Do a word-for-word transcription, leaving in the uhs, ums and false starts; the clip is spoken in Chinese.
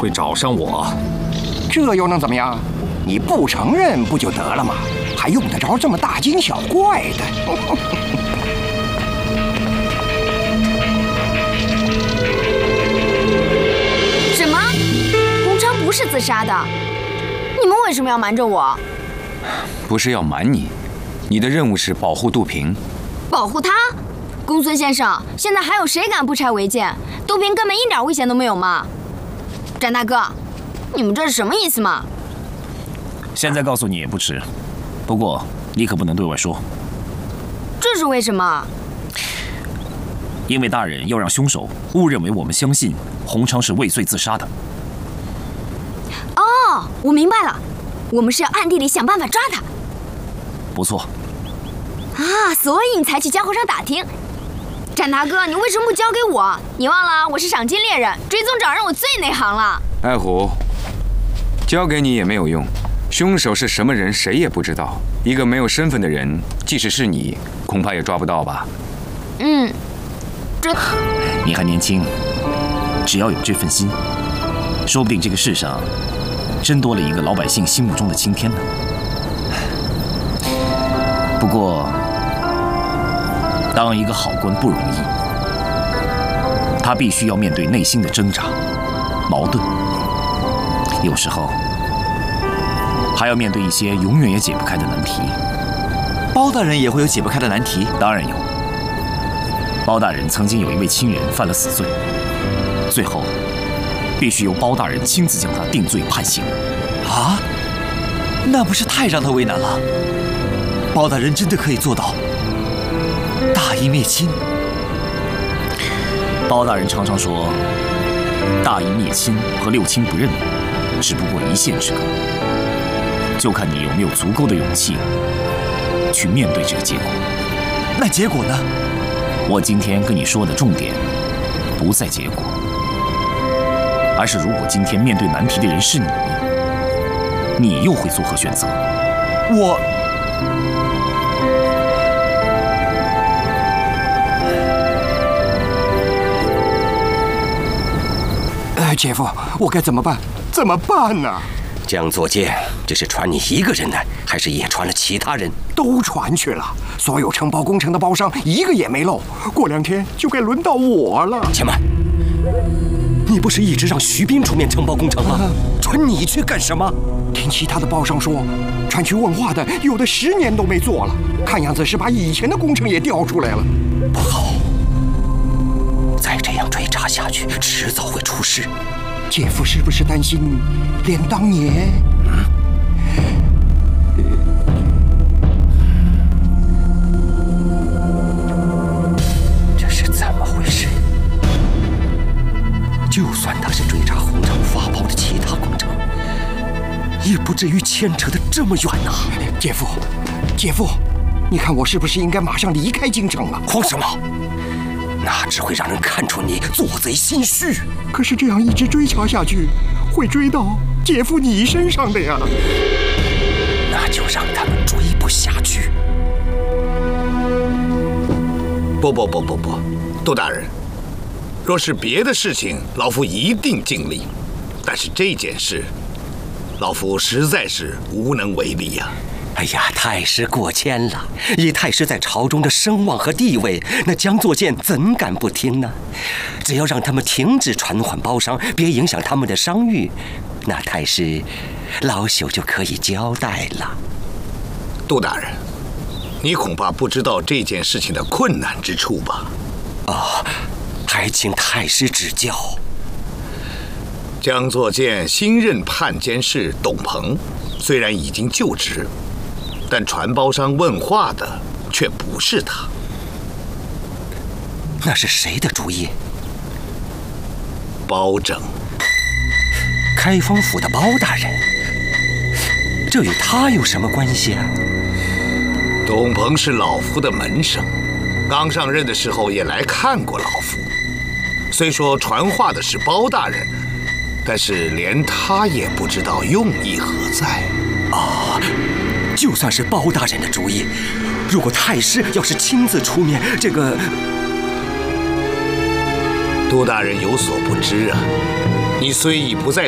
会找上我。 这又能怎么样？你不承认不就得了吗？还用得着这么大惊小怪的？ 什么？宫昌不是自杀的？你们为什么要瞒着我？ 不是要瞒你，你的任务是保护杜平。 保护他？公孙先生，现在还有谁敢不拆违建？杜平根本一点危险都没有嘛！展大哥，你们这是什么意思嘛？ 现在告诉你也不迟，不过你可不能对外说。 这是为什么？ 因为大人要让凶手误认为我们相信洪昌是畏罪自杀的。 哦，我明白了，我们是要暗地里想办法抓他。 不错。 啊，所以你才去江湖上打听。展大哥，你为什么不交给我？你忘了我是赏金猎人，追踪找人我最内行了。 爱虎，交给你也没有用，凶手是什么人谁也不知道。一个没有身份的人，即使是你，恐怕也抓不到吧？ 嗯，这你还年轻，只要有这份心，说不定这个世上真多了一个老百姓心目中的青天呢。不过，当一个好官不容易，他必须要面对内心的挣扎、矛盾，有时候还要面对一些永远也解不开的难题。 包大人也会有解不开的难题？ 当然有。包大人曾经有一位亲人犯了死罪，最后必须由包大人亲自将他定罪判刑。 啊，那不是太让他为难了？包大人真的可以做到大义灭亲？ 包大人常常说，大义灭亲和六亲不认只不过一线之隔，就看你有没有足够的勇气去面对这个结果。 那结果呢？ 我今天跟你说的重点不在结果，而是如果今天面对难题的人是你，你又会作何选择？ 我。 哎，姐夫，我该怎么办？怎么办呢？ 江作剑，这是传你一个人呢，还是也传了其他人？ 都传去了，所有承包工程的包商一个也没漏。过两天就该轮到我了。 且慢，你不是一直让徐斌出面承包工程吗？传你去干什么？ 听其他的包商说，传去问话的有的十年都没做了，看样子是把以前的工程也调出来了。 不好，再这样追查下去，迟早会出事。 姐夫是不是担心，连当年？嗯， 这是怎么回事？就算他是追查洪昌发包的其他工程，也不至于牵扯得这么远呐。 姐夫，姐夫，你看我是不是应该马上离开京城了？ 慌什么？那只会让人看出你做贼心虚。 可是这样一直追查下去，会追到姐夫你身上的呀。 那就让他们追不下去。 不不不不不，杜大人，若是别的事情，老夫一定尽力，但是这件事，老夫实在是无能为力呀。 哎呀，太师过谦了！以太师在朝中的声望和地位，那江作剑怎敢不听呢？只要让他们停止传唤包商，别影响他们的商誉，那太师老朽就可以交代了。 杜大人，你恐怕不知道这件事情的困难之处吧？ 哦，还请太师指教。 江作剑新任判监事董鹏，虽然已经就职，但传包商问话的却不是他。 那是谁的主意？ 包拯。 开封府的包大人，这与他有什么关系啊？ 董鹏是老夫的门生，刚上任的时候也来看过老夫。虽说传话的是包大人，但是连他也不知道用意何在。 啊，就算是包大人的主意，如果太师要是亲自出面，这个…… 杜大人有所不知啊，你虽已不在